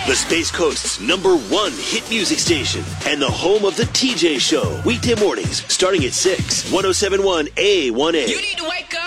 The Space Coast's #1 hit music station and the home of the TJ Show. Weekday mornings starting at 6. 107.1 A1A. You need to wake up.